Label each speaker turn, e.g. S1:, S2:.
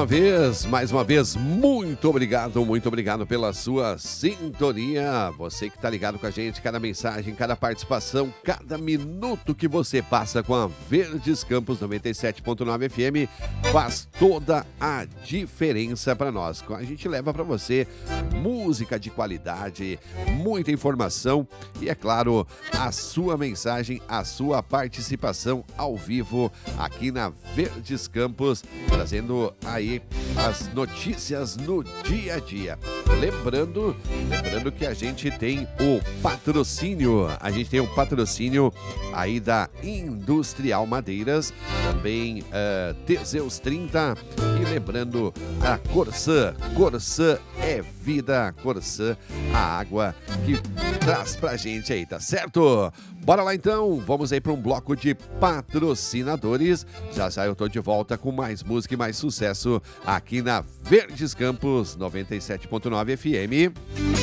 S1: mais uma vez, muito obrigado pela sua sintonia. Você que está ligado com a gente, cada mensagem, cada participação, cada minuto que você passa com a Verdes Campos 97.9 FM faz toda a diferença para nós. A gente leva para você música de qualidade, muita informação e, é claro, a sua mensagem, a sua participação ao vivo aqui na Verdes Campos, trazendo aí as notícias no dia a dia. Lembrando que a gente tem o patrocínio, aí da Industrial Madeiras, também Teseus 30 e lembrando a Corsã é vida, Corsã, a água que traz pra gente aí, tá certo? Bora lá então, vamos aí para um bloco de patrocinadores. Já eu tô de volta com mais música e mais sucesso aqui na Verdes Campos 97.9 FM.